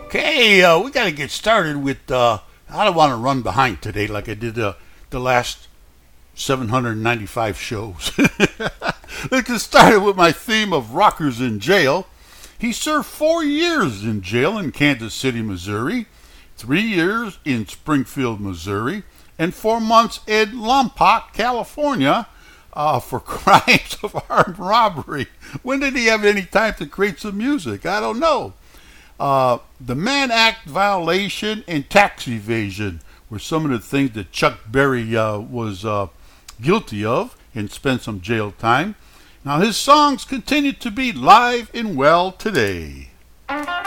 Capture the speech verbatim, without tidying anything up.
Okay, uh, we got to get started with. Uh, I don't want to run behind today like I did uh, the last seven hundred ninety-five shows. Let's get started with my theme of rockers in jail. He served four years in jail in Kansas City, Missouri, three years in Springfield, Missouri, and four months in Lompoc, California, uh, for crimes of armed robbery. When did he have any time to create some music? I don't know. Uh, the Mann Act violation and tax evasion were some of the things that Chuck Berry uh, was uh, guilty of and spent some jail time. Now his songs continue to be live and well today.